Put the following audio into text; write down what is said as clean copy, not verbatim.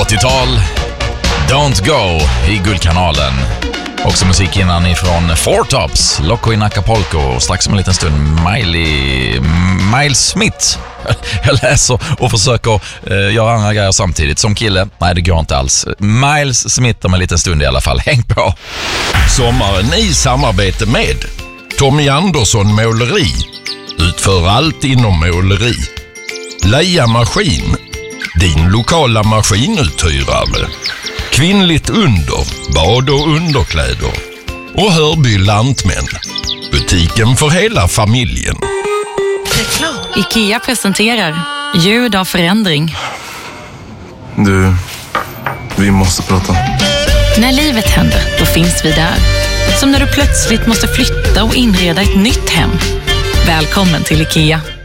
80-tal, Don't Go i Guldkanalen. Också musik innan ifrån Four Tops, Loco in Acapulco. Strax om en liten stund Miles Smith. Jag läser och försöker göra andra grejer samtidigt som kille. Nej, det går inte alls. Miles Smith om en liten stund i alla fall. Häng på! Sommaren i samarbete med Tommy Andersson Måleri. Utför allt inom måleri. Leia Maskin, din lokala maskinuthyrare. Kvinnligt under, bad och underkläder. Och Hörby Lantmän, butiken för hela familjen. IKEA presenterar ljud av förändring. Du, vi måste prata. När livet händer, då finns vi där. Som när du plötsligt måste flytta och inreda ett nytt hem. Välkommen till IKEA.